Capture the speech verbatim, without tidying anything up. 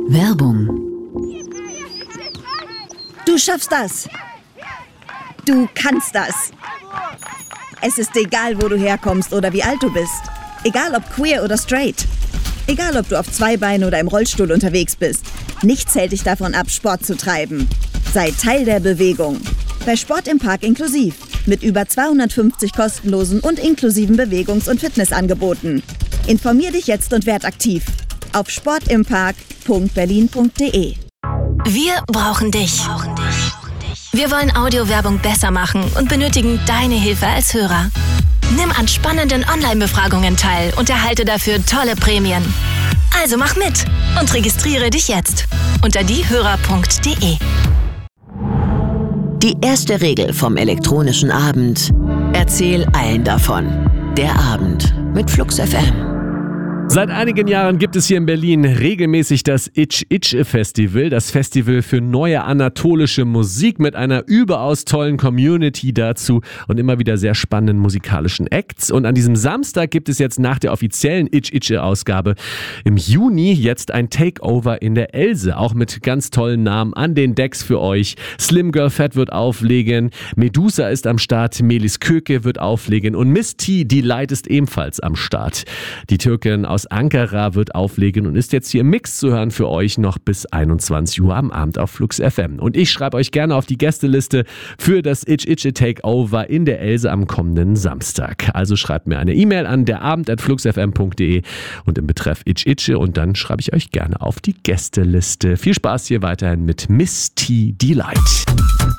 Werbung. Du schaffst das. Du kannst das. Es ist egal, wo du herkommst oder wie alt du bist. Egal ob queer oder straight. Egal ob du auf zwei Beinen oder im Rollstuhl unterwegs bist. Nichts hält dich davon ab, Sport zu treiben. Sei Teil der Bewegung. Bei Sport im Park inklusiv. Mit über zweihundertfünfzig kostenlosen und inklusiven Bewegungs- und Fitnessangeboten. Informier dich jetzt und werd aktiv. Auf sportimpark punkt berlin punkt de. Wir brauchen dich. Wir wollen Audiowerbung besser machen und benötigen deine Hilfe als Hörer. Nimm an spannenden Online-Befragungen teil und erhalte dafür tolle Prämien. Also mach mit und registriere dich jetzt unter diehörer punkt de. Die erste Regel vom elektronischen Abend: Erzähl allen davon. Der Abend mit Flux F M. Seit einigen Jahren gibt es hier in Berlin regelmäßig das Itch Itch Festival, das Festival für neue anatolische Musik mit einer überaus tollen Community dazu und immer wieder sehr spannenden musikalischen Acts. Und an diesem Samstag gibt es jetzt nach der offiziellen Itch Itch Ausgabe im Juni jetzt ein Takeover in der Else, auch mit ganz tollen Namen an den Decks für euch. Slim Girl Fat wird auflegen, Medusa ist am Start, Melis Köke wird auflegen und Miss T Delight ist ebenfalls am Start. Die Türkin aus Ankara wird auflegen und ist jetzt hier im Mix zu hören für euch noch bis einundzwanzig Uhr am Abend auf Flux F M. Und ich schreibe euch gerne auf die Gästeliste für das Itch Itch Takeover in der Else am kommenden Samstag. Also schreibt mir eine E-Mail an derabend at fluxfm punkt de und im Betreff Itch Itch und dann schreibe ich euch gerne auf die Gästeliste. Viel Spaß hier weiterhin mit Miss T Delight.